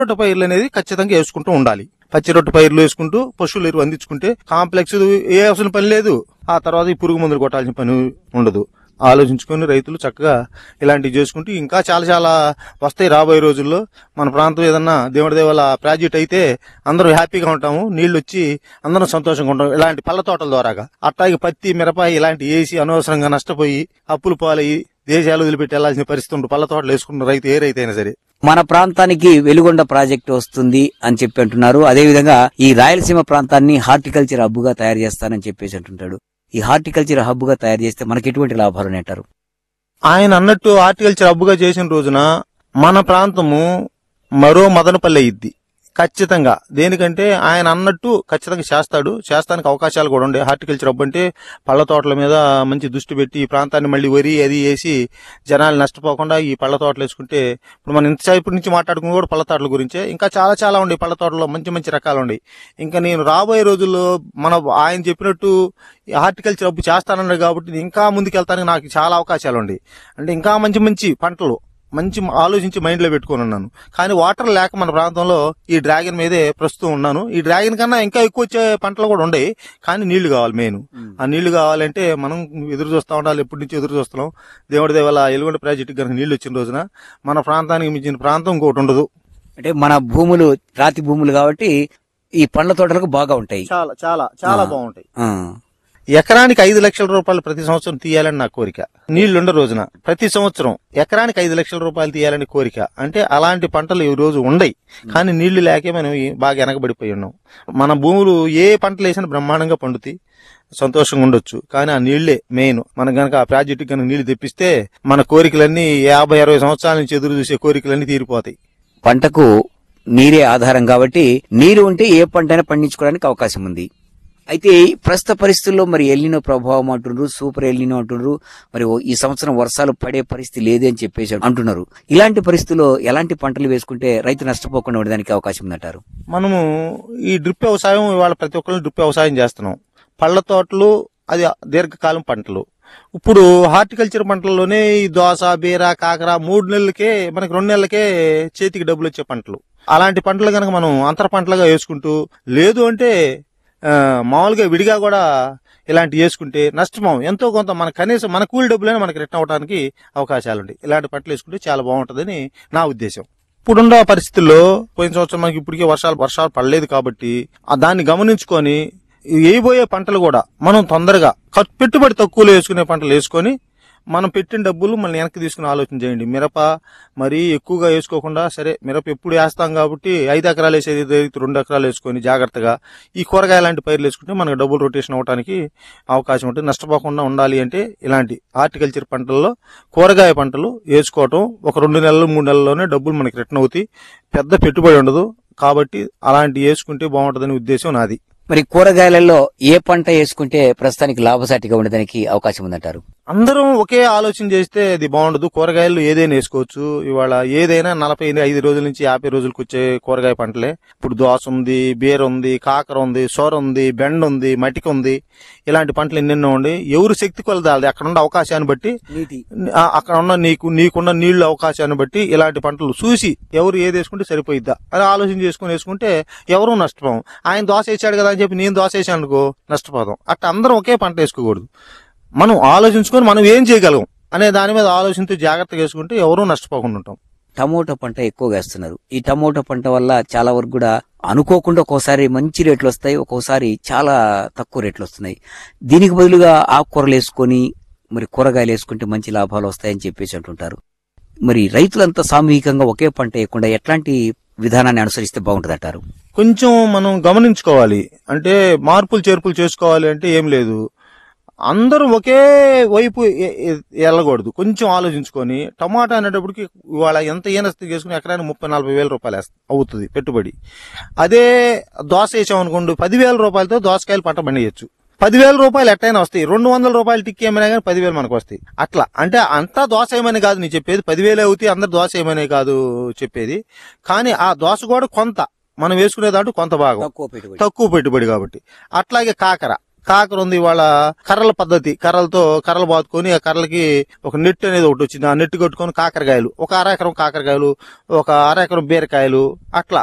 రొట్టె పైర్లు అనేది ఖచ్చితంగా వేసుకుంటూ ఉండాలి. పచ్చి రొట్టె పైర్లు వేసుకుంటూ పశువుల ఎరువు అందించుకుంటే కాంప్లెక్స్ ఏ అవసరం పని లేదు. ఆ తర్వాత ఈ పురుగు మందులు కొట్టాల్సిన పని ఉండదు. ఆలోచించుకొని రైతులు చక్కగా ఇలాంటివి చేసుకుంటూ ఇంకా చాలా చాలా వస్తాయి రాబోయే రోజుల్లో. మన ప్రాంతం ఏదన్నా దేవుడి దేవాల ప్రాజెక్ట్ అయితే అందరూ హ్యాపీగా ఉంటాము, నీళ్లు వచ్చి అందరం సంతోషంగా ఉంటాం. ఇలాంటి పళ్ళ తోటల ద్వారాగా అట్లాగే పత్తి మిరపాయి ఇలాంటి వేసి అనవసరంగా నష్టపోయి అప్పులు పాలయ్యి దేశాలు వదిలిపెట్టి వెళ్లాల్సిన పరిస్థితి ఉంటుంది. పళ్ళ తోటలు వేసుకున్న రైతు ఏ రైతు అయినా సరే. మన ప్రాంతానికి వెలుగొండ ప్రాజెక్టు వస్తుంది అని చెప్పి అంటున్నారు. అదేవిధంగా ఈ రాయలసీమ ప్రాంతాన్ని హార్టికల్చర్ హబ్ గా తయారు చేస్తానని చెప్పేసి అంటుంటాడు. ఈ హార్టికల్చర్ హబ్ గా తయారు చేస్తే మనకి ఎటువంటి లాభాలు అంటారు? ఆయన అన్నట్టు హార్టికల్చర్ హబ్గా చేసిన రోజున మన ప్రాంతము మరో మదనపల్లి అయ్యిద్ది ఖచ్చితంగా. దేనికంటే ఆయన అన్నట్టు ఖచ్చితంగా చేస్తానికి అవకాశాలు కూడా ఉండే. హార్టికల్చర్ హబ్ అంటే పళ్ళ తోటల మీద మంచి దృష్టి పెట్టి ఈ ప్రాంతాన్ని మళ్ళీ వరి అది వేసి జనాలు నష్టపోకుండా ఈ పళ్ళ తోటలు వేసుకుంటే, ఇప్పుడు మనం ఇంతసేపు నుంచి మాట్లాడుకుని కూడా పళ్ళ తోటల గురించే, ఇంకా చాలా చాలా ఉండే పళ్ళ తోటలో మంచి మంచి రకాలు ఉన్నాయి. ఇంకా నేను రాబోయే రోజుల్లో ఆయన చెప్పినట్టు హార్టికల్చర్ హబ్ చేస్తానన్నాడు కాబట్టి ఇంకా ముందుకెళ్తానికి నాకు చాలా అవకాశాలు ఉన్నాయి. అంటే ఇంకా మంచి మంచి పంటలు మంచి ఆలోచించి మైండ్ లో పెట్టుకుని ఉన్నాను. కానీ వాటర్ లేక మన ప్రాంతంలో ఈ డ్రాగన్ మీదే ప్రస్తుతం ఉన్నాను. ఈ డ్రాగన్ కన్నా ఇంకా ఎక్కువ వచ్చే పంటలు కూడా ఉన్నాయి, కానీ నీళ్లు కావాలి మెయిన్. ఆ నీళ్లు కావాలంటే మనం ఎదురు చూస్తా ఉండాలి. ఎప్పటి నుంచి ఎదురు చూస్తున్నాం. దేవుడి దేవాల వెలుగొండ ప్రాజెక్టు కనుక నీళ్లు వచ్చిన రోజున మన ప్రాంతానికి మించిన ప్రాంతం ఇంకోటి ఉండదు. అంటే మన భూములు రాతి భూములు కాబట్టి ఈ పండ్ల తోటలకు బాగా ఉంటాయి. చాలా చాలా చాలా బాగుంటాయి. ఎకరానికి 5 లక్షల రూపాయలు ప్రతి సంవత్సరం తీయాలని నా కోరిక. నీళ్లుండ రోజున ప్రతి సంవత్సరం ఎకరానికి 5 లక్షల రూపాయలు తీయాలని కోరిక. అంటే అలాంటి పంటలు ఈ రోజు ఉండయి, కానీ నీళ్లు లేకే మనం బాగా వెనకబడిపోయి ఉన్నాం. మన భూములు ఏ పంటలు వేసినా బ్రహ్మాండంగా పండుతాయి, సంతోషంగా ఉండొచ్చు. కానీ ఆ నీళ్లే మెయిన్. మనం గనక ఆ ప్రాజెక్టు కనుక నీళ్లు తెప్పిస్తే మన కోరికలన్నీ 50-60 సంవత్సరాల నుంచి ఎదురు చూసే కోరికలన్నీ తీరిపోతాయి. పంటకు నీరే ఆధారం కాబట్టి నీరు ఉంటే ఏ పంటైనా పండించుకోవడానికి అవకాశం ఉంది. అయితే ప్రస్తుత పరిస్థితుల్లో మరి ఎల్నినో ప్రభావం అంటున్నారు, సూపర్ ఎల్నినో అంటున్నారు. మరి ఈ సంవత్సరం వర్షాలు పడే పరిస్థితి లేదే అని చెప్పేసి అంటున్నారు. ఇలాంటి పరిస్థితుల్లో ఎలాంటి పంటలు వేసుకుంటే రైతు నష్టపోకుండా ఉండడానికి అవకాశం ఉందంటారు? మనము ఈ డ్రిప్ వ్యవసాయం ఇవాళ ప్రతి ఒక్కరు డ్రిప్ వ్యవసాయం చేస్తున్నాం. పళ్ళ తోటలు అది దీర్ఘకాలం పంటలు. ఇప్పుడు హార్టికల్చర్ పంటల్లోనే ఈ దోస, బీర, కాకర 3 నెలలకే మనకి 2 నెలలకే చేతికి డబ్బులు వచ్చే పంటలు. అలాంటి పంటలు కనుక మనం అంతర పంటలుగా వేసుకుంటూ, లేదు అంటే మామూలుగా విడిగా కూడా ఇలాంటి చేసుకుంటే నష్టమో ఎంతో కొంత మన కనీసం మన కూలి డబ్బులైనా మనకి రిటర్న్ అవడానికి అవకాశాలుంటాయి. ఇలాంటి పంటలు వేసుకుంటే చాలా బాగుంటుందని నా ఉద్దేశం. ఇప్పుడున్న పరిస్థితుల్లో పోయిన సంవత్సరం మనకి ఇప్పటికే వర్షాలు పడలేదు కాబట్టి దాన్ని గమనించుకొని వేయబోయే పంటలు కూడా మనం తొందరగా పెట్టుబడి తక్కువలో వేసుకునే పంటలు వేసుకొని మనం పెట్టిన డబ్బులు మళ్ళీ వెనక్కి తీసుకుని ఆలోచన చేయండి. మిరప మరీ ఎక్కువగా వేసుకోకుండా, సరే మిరప ఎప్పుడు వేస్తాం కాబట్టి 5 ఎకరాలు వేసేది 2 ఎకరాలు వేసుకొని జాగ్రత్తగా ఈ కూరగాయ లాంటి పైర్లు వేసుకుంటే మనకు డబ్బులు రొటేషన్ అవడానికి అవకాశం ఉంటుంది. నష్టపోకుండా ఉండాలి అంటే ఇలాంటి హార్టికల్చర్ పంటల్లో కూరగాయ పంటలు వేసుకోవటం ఒక 2 నెలలు 3 నెలల్లోనే డబ్బులు మనకి రిటర్న్ అవుతాయి. పెద్ద పెట్టుబడి ఉండదు కాబట్టి అలాంటివి వేసుకుంటే బాగుంటుందని ఉద్దేశం నాది. మరి కూరగాయలలో ఏ పంట వేసుకుంటే ప్రస్తుతానికి లాభసాటిగా ఉండడానికి అవకాశం ఉందంటారు? అందరం ఒకే ఆలోచన చేస్తే అది బాగుండదు. కూరగాయలు ఏదైనా వేసుకోవచ్చు. ఇవాళ ఏదైనా 45 రోజుల నుంచి 50 రోజులకు వచ్చే కూరగాయ పంటలే. ఇప్పుడు దోస ఉంది, బీర ఉంది, కాకర ఉంది, సొర ఉంది, బెండ ఉంది, మటిక ఉంది. ఇలాంటి పంటలు ఎన్నెన్నో ఉండి ఎవరు శక్తి కొలదాలి అక్కడ ఉన్న అవకాశాన్ని బట్టి, అక్కడ ఉన్న నీకున్న నీళ్లు అవకాశాన్ని బట్టి ఇలాంటి పంటలు చూసి ఎవరు ఏది వేసుకుంటే సరిపోయిద్దా అని ఆలోచన చేసుకుని వేసుకుంటే ఎవరూ నష్టపోం. ఆయన దోశ వేసాడు కదా అని చెప్పి నేను దోశ వేసాను అనుకో నష్టపోదాం. అట్లా అందరం ఒకే పంట వేసుకోకూడదు. మనం ఆలోచించుకొని మనం ఏం చేయగలం అనే దాని మీద ఆలోచించి జాగ్రత్తగా వేసుకుంటే ఎవరూ నష్టపోకుండా ఉంటాం. టమోటా పంట ఎక్కువగా వేస్తున్నారు. ఈ టమోటా పంట వల్ల చాలా వరకు కూడా అనుకోకుండా ఒక్కోసారి మంచి రేట్లు వస్తాయి, ఒక్కోసారి చాలా తక్కువ రేట్లు వస్తున్నాయి. దీనికి బదులుగా ఆకుకూరలు వేసుకొని మరి కూరగాయలు వేసుకుంటే మంచి లాభాలు వస్తాయని చెప్పేసి అంటుంటారు. మరి రైతులంతా సామూహికంగా ఒకే పంట వేయకుండా ఎట్లాంటి విధానాన్ని అనుసరిస్తే బాగుంటుంది అంటారు? కొంచెం మనం గమనించుకోవాలి. అంటే మార్పులు చేర్పులు చేసుకోవాలి అంటే ఏం లేదు, అందరూ ఒకే వైపు వెళ్ళకూడదు. కొంచెం ఆలోచించుకొని టమాటా అనేటప్పటికి ఇవాళ ఎంత ఈనస్తి చేసుకుని ఎకరానికి 30-40 వేల రూపాయలు అవుతుంది పెట్టుబడి. అదే దోశ వేసాం అనుకోండి 10,000 రూపాయలతో దోసకాయలు పంట పండియచ్చు. 10,000 రూపాయలు ఎట్టయినా వస్తాయి. 200 రూపాయలు టిక్కి ఏమైనా కానీ 10,000 మనకు వస్తాయి. అట్లా అంటే అంతా దోశ ఏమని కాదు నీ చెప్పేది, 10,000 అవుతాయి అందరు దోశ ఏమనే కాదు చెప్పేది. కానీ ఆ దోశ కూడా కొంత మనం వేసుకునే దాంట్లో కొంత భాగం తక్కువ పెట్టుబడి కాబట్టి. అట్లాగే కాకర ఉంది ఇవాళ కర్రల పద్ధతి, కర్రలు బాదుకొని ఆ కర్రలకి ఒక నెట్ అనేది ఒకటి వచ్చింది. ఆ నెట్ కట్టుకొని కాకరకాయలు, ఒక అర ఎకరం కాకరకాయలు, ఒక అర ఎకరం బీరకాయలు, అట్లా